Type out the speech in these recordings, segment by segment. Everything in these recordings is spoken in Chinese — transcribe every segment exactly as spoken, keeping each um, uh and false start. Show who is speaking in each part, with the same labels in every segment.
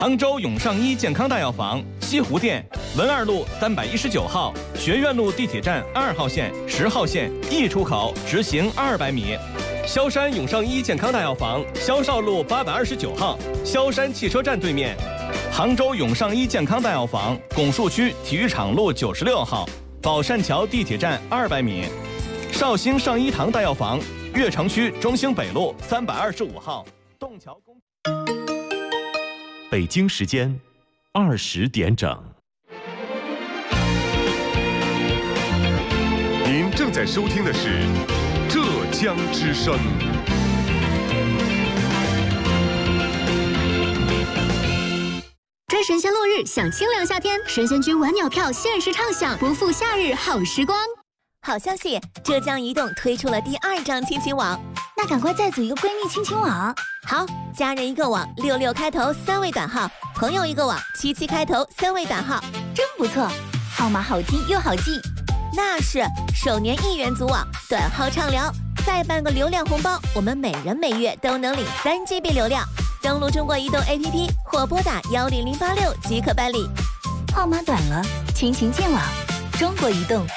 Speaker 1: 杭州永尚医健康大药房西湖店文二路三百一十九号，学院路地铁站二号线、十号线 E 出口直行二百米。萧山永尚医健康大药房萧少路八百二十九号，萧山汽车站对面。杭州永尚医健康大药房拱墅区体育场路九十六号，宝善桥地铁站二百米。绍兴上医堂大药房悦城区中兴北路三百二十五号，洞桥公。
Speaker 2: 北京时间二十点整。
Speaker 3: 您正在收听的是浙江之声。
Speaker 4: 追神仙落日享清凉夏天，神仙居晚鸟票限时畅享，不负夏日好时光。
Speaker 5: 好消息，浙江移动推出了第二张亲情网，
Speaker 4: 那赶快再组一个闺蜜亲情网。
Speaker 5: 好，家人一个网，六六开头三位短号；朋友一个网，七七开头三位短号，
Speaker 4: 真不错，号码好听又好记。
Speaker 5: 那是，首年一元组网，短号畅聊，再办个流量红包，我们每人每月都能领三 G B 流量。登录中国移动 A P P 或拨打幺零零八六即可办理。
Speaker 4: 号码短了，亲情建网，中国移动。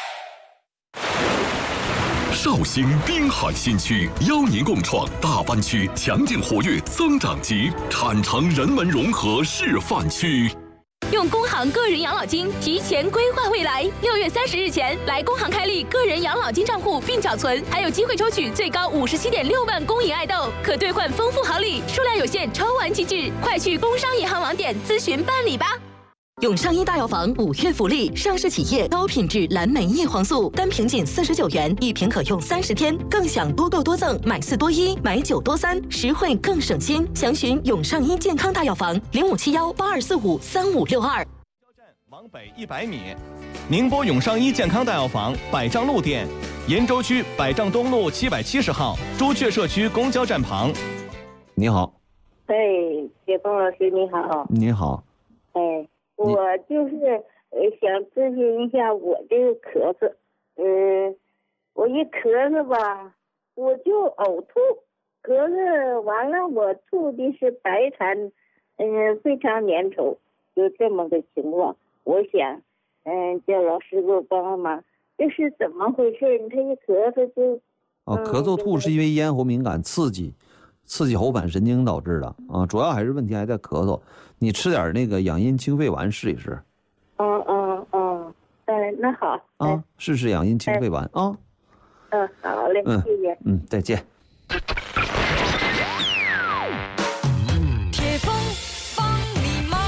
Speaker 3: 绍兴滨海新区邀您共创大湾区强劲活跃增长极产城人文融合示范区。
Speaker 6: 用工行个人养老金提前规划未来，六月三十日前来工行开立个人养老金账户并缴存，还有机会抽取最高五十七点六万公银爱豆，可兑换丰富好礼，数量有限，抽完即至，快去工商银行网点咨询办理吧。
Speaker 7: 永尚医大药房五月福利，上市企业高品质蓝莓叶黄素，单瓶仅四十九元，一瓶可用三十天，更享多购多赠，买四多一，买九多三，实惠更省心。详询永尚医健康大药房零五七幺八二四五三五六二。
Speaker 1: 站往北一百米，宁波永尚医健康大药房百丈路店，延州区百丈东路七百七十号，朱雀社区公交站旁。
Speaker 8: 你好。
Speaker 9: 哎，铁峰老师你好。
Speaker 8: 你好。
Speaker 9: 哎。我就是呃想咨询一下我这个咳嗽，嗯、呃，我一咳嗽吧，我就呕吐，咳嗽完了我吐的是白痰，嗯、呃，非常粘稠，就这么个情况。我想，嗯、呃，叫老师给我帮帮忙，这是怎么回事？他一咳嗽就……
Speaker 8: 哦，咳嗽吐是因为咽喉敏感刺激。刺激喉返神经导致的啊，主要还是问题还在咳嗽。你吃点那个养阴清肺丸试一试。
Speaker 9: 嗯嗯嗯，哎，那好
Speaker 8: 啊，试试养阴清肺丸啊。
Speaker 9: 嗯，好嘞，
Speaker 8: 嗯，
Speaker 9: 谢谢。
Speaker 8: 嗯，再见。
Speaker 10: 铁峰帮你忙。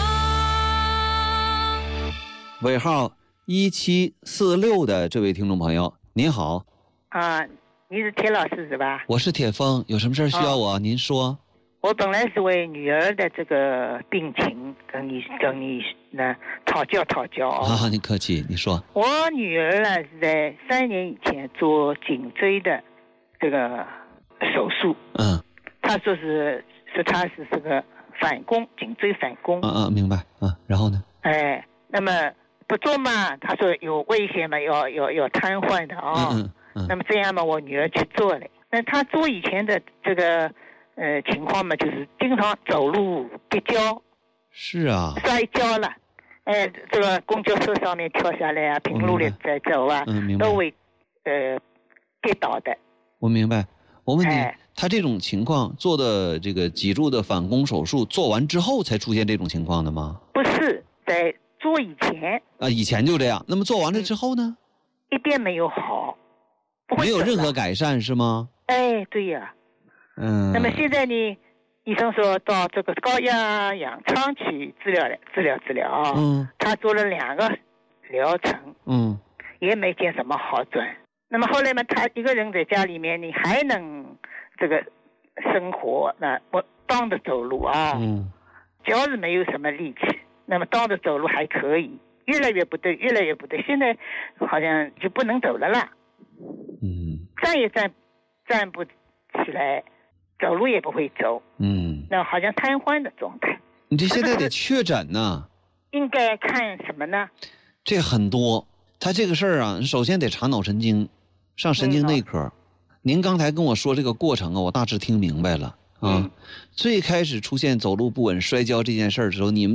Speaker 8: 尾号一七四六的这位听众朋友，您好。
Speaker 11: 啊。你是铁老师是吧？
Speaker 8: 我是铁峰，有什么事需要我？哦、您说。
Speaker 11: 我本来是为女儿的这个病情跟你跟你呢讨教讨教啊。
Speaker 8: 啊，你客气，你说。
Speaker 11: 我女儿呢是在三年以前做颈椎的这个手术。
Speaker 8: 嗯。
Speaker 11: 她说是是她是这个反弓，颈椎反弓。
Speaker 8: 嗯嗯，明白。嗯，然后呢？
Speaker 11: 哎，那么不做嘛，她说有危险嘛，要要要瘫痪的啊。
Speaker 8: 嗯嗯。
Speaker 11: 那么这样嘛，我女儿去做了。那她做以前的这个呃情况嘛，就是经常走路跌跤。
Speaker 8: 是啊。
Speaker 11: 摔跤了，哎，这个公交车上面跳下来啊，平路里在走啊，
Speaker 8: 嗯，明白。
Speaker 11: 都会呃跌倒的。
Speaker 8: 我明白。我问你，
Speaker 11: 哎、
Speaker 8: 她这种情况做的这个脊柱的反弓手术做完之后才出现这种情况的吗？
Speaker 11: 不是，在做以前。
Speaker 8: 啊，以前就这样。那么做完了之后呢？
Speaker 11: 一点没有好。
Speaker 8: 没有任何改善是吗？
Speaker 11: 哎，对呀。
Speaker 8: 嗯。
Speaker 11: 那么现在呢，医生说到这个高压氧舱去治疗了，治疗治疗啊。
Speaker 8: 嗯。
Speaker 11: 他做了两个疗程。
Speaker 8: 嗯。
Speaker 11: 也没见什么好转。那么后来嘛，他一个人在家里面，你还能这个生活，那我当着走路啊。
Speaker 8: 嗯。
Speaker 11: 脚是没有什么力气，那么当着走路还可以，越来越不对，越来越不对，现在好像就不能走了啦。
Speaker 8: 嗯，
Speaker 11: 站也站站不起来，走路也不会走。
Speaker 8: 嗯，
Speaker 11: 那好像瘫痪的状态。
Speaker 8: 你这现在得确诊呢。
Speaker 11: 应该看什么呢？
Speaker 8: 这很多，他这个事儿啊，首先得查脑神经，上神经内科。嗯、您刚才跟我说这个过程啊，我大致听明白了。 啊。最开始出现走路不稳、摔跤这件事儿的时候，你们